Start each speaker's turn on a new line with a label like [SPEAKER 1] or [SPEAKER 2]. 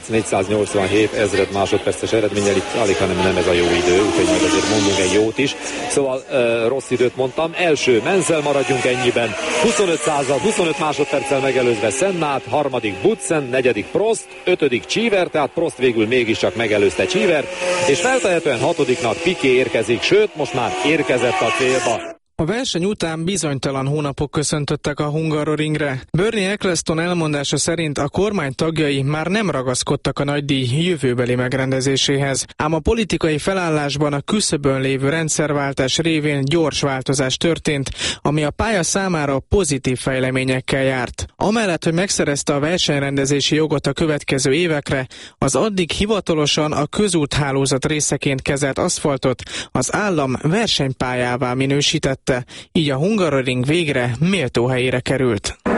[SPEAKER 1] 487 ezred másodperces eredménnyel itt alig, hanem nem ez a jó idő, úgyhogy majd azért mondunk egy jót is. Szóval rossz időt mondtam. Első Menzel, maradjunk ennyiben. 25 másodperccel megelőzve Sennát, harmadik Butsen, negyedik Prost, ötödik Cheever, tehát Prost végül mégiscsak megelőzte Cheevert, és feltehetően hatodiknak Piquet érkezik, sőt most már érkezett a célba.
[SPEAKER 2] A verseny után bizonytalan hónapok köszöntöttek a Hungaroringre. Bernie Ecclestone elmondása szerint a kormány tagjai már nem ragaszkodtak a nagydíj jövőbeli megrendezéséhez, ám a politikai felállásban a küszöbön lévő rendszerváltás révén gyors változás történt, ami a pálya számára pozitív fejleményekkel járt. Amellett, hogy megszerezte a versenyrendezési jogot a következő évekre, az addig hivatalosan a közúthálózat részeként kezelt aszfaltot az állam versenypályává minősítette, így a Hungaroring végre méltó helyére került.